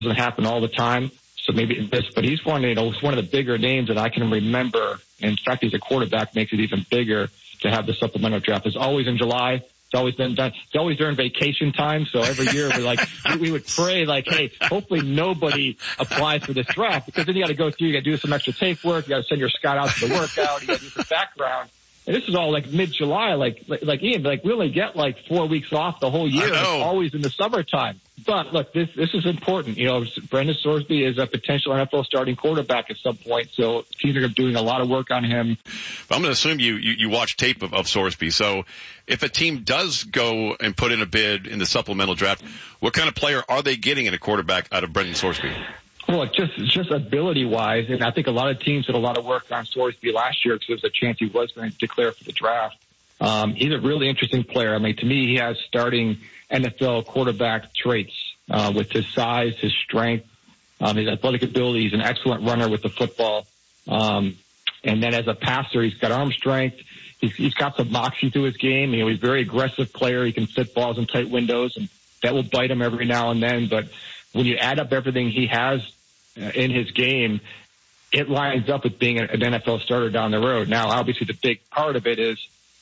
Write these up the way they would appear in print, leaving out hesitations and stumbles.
doesn't happen all the time. So maybe this, but he's one of the bigger names that I can remember. In fact, he's a quarterback, makes it even bigger to have the supplemental draft. It's always in July. It's always been done. It's always during vacation time. So every year we would pray hey, hopefully nobody applies for this draft, because then you got to go through, you got to do some extra tape work. You got to send your scout out to the workout. You got to do some background. And this is all mid-July, Ian, we only get 4 weeks off the whole year. It's always in the summertime. But look, this is important. Brendan Sorsby is a potential NFL starting quarterback at some point, so teams are doing a lot of work on him. I'm going to assume you watch tape of Sorsby. So if a team does go and put in a bid in the supplemental draft, what kind of player are they getting in a quarterback out of Brendan Sorsby? Well, just ability-wise, and I think a lot of teams did a lot of work on Sorsby last year because there was a chance he was going to declare for the draft. He's a really interesting player. I mean, to me, he has starting NFL quarterback traits with his size, his strength, his athletic ability. He's an excellent runner with the football. And then as a passer, he's got arm strength. He's got some moxie to his game. He's a very aggressive player. He can fit balls in tight windows, and that will bite him every now and then. But when you add up everything he has in his game, it lines up with being an NFL starter down the road. Now, obviously, the big part of it is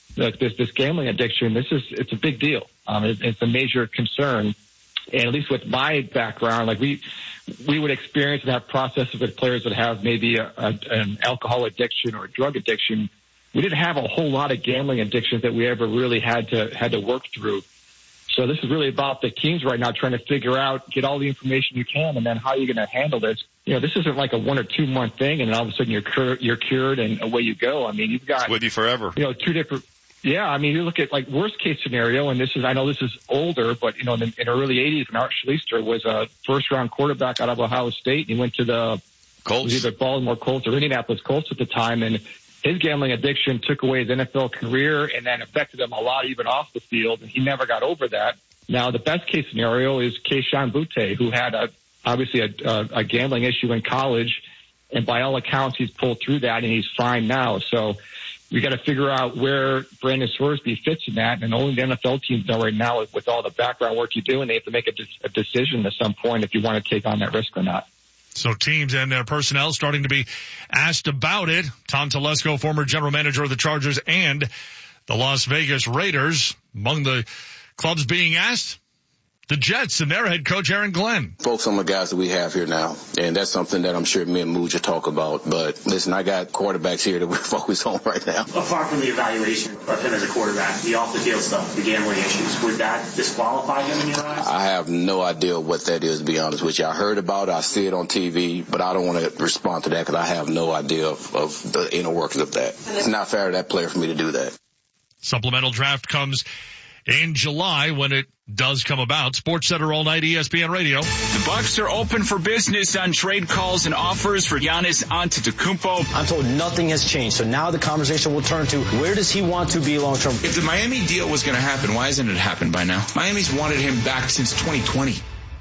this gambling addiction. It's a big deal. It's a major concern. And at least with my background, we would experience and have processes with players that have maybe an alcohol addiction or a drug addiction. We didn't have a whole lot of gambling addictions that we ever really had to work through. So this is really about the teams right now trying to figure out, get all the information you can, and then how you're going to handle this. This isn't like a 1 or 2 month thing, and all of a sudden you're cured and away you go. I mean, you've got with you forever. Two different. Yeah, I mean, you look at worst case scenario, and I know this is older, but in the early '80s, Art Schlichter was a first round quarterback out of Ohio State. He went to the Colts, either Baltimore Colts or Indianapolis Colts at the time, and his gambling addiction took away his NFL career and then affected him a lot even off the field, and he never got over that. Now, the best case scenario is Kayshon Boutte, who had obviously a gambling issue in college, and by all accounts, he's pulled through that, and he's fine now. So we got to figure out where Brandon Sorsby fits in that, and only the NFL teams know right now with all the background work you do, and they have to make a decision at some point if you want to take on that risk or not. So teams and their personnel starting to be asked about it. Tom Telesco, former general manager of the Chargers and the Las Vegas Raiders, among the clubs being asked, the Jets and their head coach, Aaron Glenn. Focus on the guys that we have here now, and that's something that I'm sure me and Mooj will talk about. But listen, I got quarterbacks here that we're focused on right now. Apart from the evaluation of him as a quarterback, the off-the-field stuff, the gambling issues, would that disqualify him in your eyes? I have no idea what that is, to be honest with you. I heard about it, I see it on TV, but I don't want to respond to that because I have no idea of the inner workings of that. It's not fair to that player for me to do that. Supplemental draft comes in July when it does come about. SportsCenter all night, ESPN Radio. The Bucks are open for business on trade calls and offers for Giannis Antetokounmpo. I'm told nothing has changed, so now the conversation will turn to where does he want to be long term. If the Miami deal was going to happen, why hasn't it happened by now? Miami's wanted him back since 2020.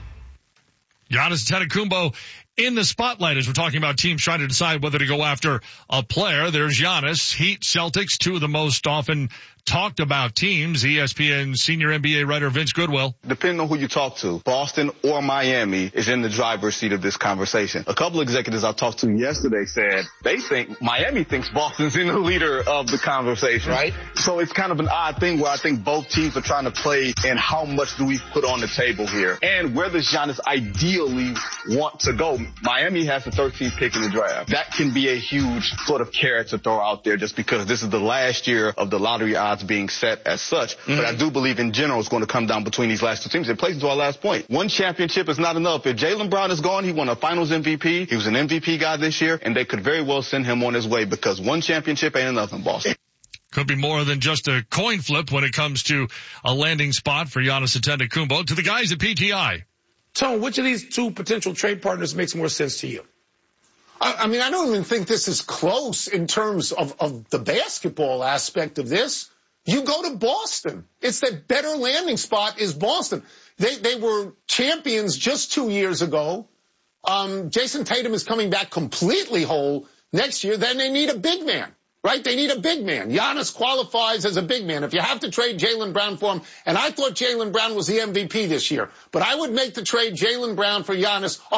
Giannis Antetokounmpo in the spotlight as we're talking about teams trying to decide whether to go after a player. There's Giannis, Heat, Celtics, two of the most often talked about teams. ESPN senior NBA writer Vince Goodwill. Depending on who you talk to, Boston or Miami is in the driver's seat of this conversation. A couple executives I talked to yesterday said they think Miami thinks Boston's in the leader of the conversation. Right. So it's kind of an odd thing where I think both teams are trying to play and how much do we put on the table here and where does Giannis ideally want to go. Miami has the 13th pick in the draft. That can be a huge sort of carrot to throw out there just because this is the last year of the lottery odds being set as such. Mm-hmm. But I do believe in general it's going to come down between these last two teams. It plays into our last point. One championship is not enough. If Jaylen Brown is gone, he won a finals MVP. He was an MVP guy this year, and they could very well send him on his way because one championship ain't enough in Boston. Could be more than just a coin flip when it comes to a landing spot for Giannis Antetokounmpo. To the guys at PTI. Tone, which of these two potential trade partners makes more sense to you? I mean, I don't even think this is close in terms of the basketball aspect of this. You go to Boston. It's the better landing spot is Boston. They were champions just 2 years ago. Jason Tatum is coming back completely whole next year. Then they need a big man. right? They need a big man. Giannis qualifies as a big man. If you have to trade Jaylen Brown for him, and I thought Jaylen Brown was the MVP this year, but I would make the trade Jaylen Brown for Giannis